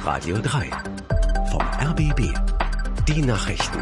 Radio 3 vom RBB. Die Nachrichten.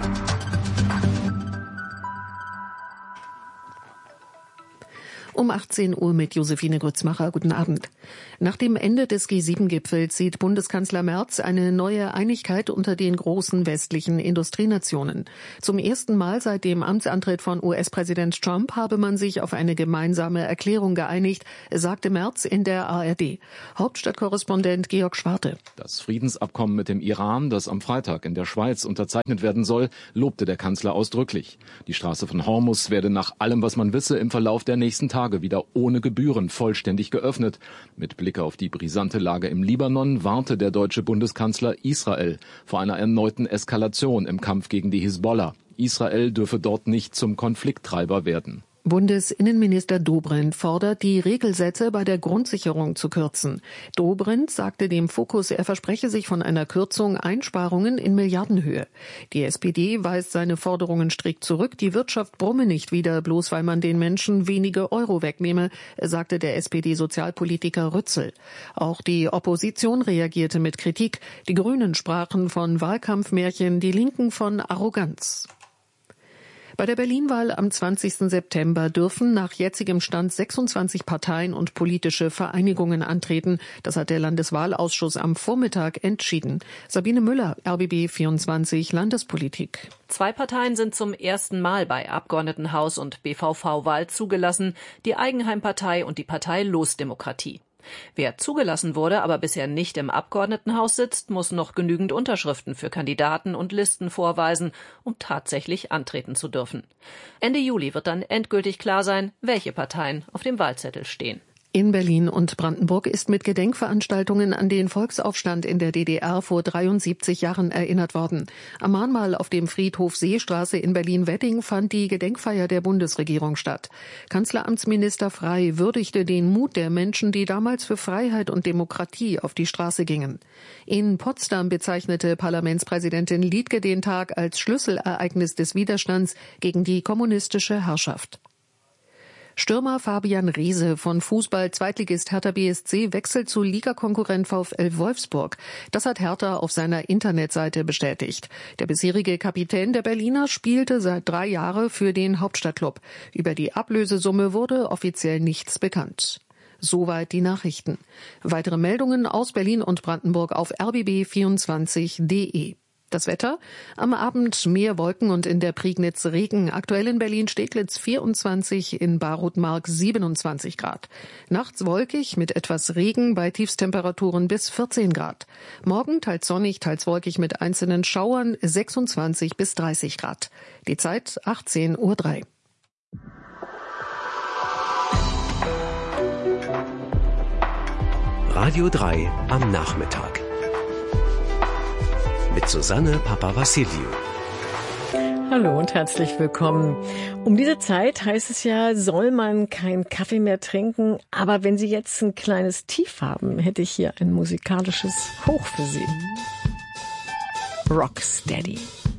Um 18 Uhr mit Josephine Grützmacher. Guten Abend. Nach dem Ende des G7-Gipfels sieht Bundeskanzler Merz eine neue Einigkeit unter den großen westlichen Industrienationen. Zum ersten Mal seit dem Amtsantritt von US-Präsident Trump habe man sich auf eine gemeinsame Erklärung geeinigt, sagte Merz in der ARD. Hauptstadtkorrespondent Georg Schwarte. Das Friedensabkommen mit dem Iran, das am Freitag in der Schweiz unterzeichnet werden soll, lobte der Kanzler ausdrücklich. Die Straße von Hormuz werde nach allem, was man wisse, im Verlauf der nächsten Tage wieder ohne Gebühren vollständig geöffnet. Mit Blick auf die brisante Lage im Libanon warnte der deutsche Bundeskanzler Israel vor einer erneuten Eskalation im Kampf gegen die Hisbollah. Israel dürfe dort nicht zum Konflikttreiber werden. Bundesinnenminister Dobrindt fordert, die Regelsätze bei der Grundsicherung zu kürzen. Dobrindt sagte dem Fokus, er verspreche sich von einer Kürzung Einsparungen in Milliardenhöhe. Die SPD weist seine Forderungen strikt zurück. Die Wirtschaft brumme nicht wieder, bloß weil man den Menschen wenige Euro wegnehme, sagte der SPD-Sozialpolitiker Rützel. Auch die Opposition reagierte mit Kritik. Die Grünen sprachen von Wahlkampfmärchen, die Linken von Arroganz. Bei der Berlin-Wahl am 20. September dürfen nach jetzigem Stand 26 Parteien und politische Vereinigungen antreten. Das hat der Landeswahlausschuss am Vormittag entschieden. Sabine Müller, RBB 24 Landespolitik. 2 Parteien sind zum ersten Mal bei Abgeordnetenhaus- und BVV-Wahl zugelassen, die Eigenheimpartei und die Partei Losdemokratie. Wer zugelassen wurde, aber bisher nicht im Abgeordnetenhaus sitzt, muss noch genügend Unterschriften für Kandidaten und Listen vorweisen, um tatsächlich antreten zu dürfen. Ende Juli wird dann endgültig klar sein, welche Parteien auf dem Wahlzettel stehen. In Berlin und Brandenburg ist mit Gedenkveranstaltungen an den Volksaufstand in der DDR vor 73 Jahren erinnert worden. Am Mahnmal auf dem Friedhof Seestraße in Berlin-Wedding fand die Gedenkfeier der Bundesregierung statt. Kanzleramtsminister Frey würdigte den Mut der Menschen, die damals für Freiheit und Demokratie auf die Straße gingen. In Potsdam bezeichnete Parlamentspräsidentin Liedtke den Tag als Schlüsselereignis des Widerstands gegen die kommunistische Herrschaft. Stürmer Fabian Reese von Fußball-Zweitligist Hertha BSC wechselt zu Ligakonkurrent VfL Wolfsburg. Das hat Hertha auf seiner Internetseite bestätigt. Der bisherige Kapitän der Berliner spielte seit 3 Jahren für den Hauptstadtklub. Über die Ablösesumme wurde offiziell nichts bekannt. Soweit die Nachrichten. Weitere Meldungen aus Berlin und Brandenburg auf rbb24.de. Das Wetter? Am Abend mehr Wolken und in der Prignitz Regen. Aktuell in Berlin-Steglitz 24, in Barutmark 27 Grad. Nachts wolkig mit etwas Regen bei Tiefstemperaturen bis 14 Grad. Morgen teils sonnig, teils wolkig mit einzelnen Schauern 26 bis 30 Grad. Die Zeit 18:03 Uhr. Radio 3 am Nachmittag. Mit Susanne Papavassiliou. Hallo und herzlich willkommen. Um diese Zeit heißt es ja, soll man keinen Kaffee mehr trinken. Aber wenn Sie jetzt ein kleines Tief haben, hätte ich hier ein musikalisches Hoch für Sie. Rocksteady.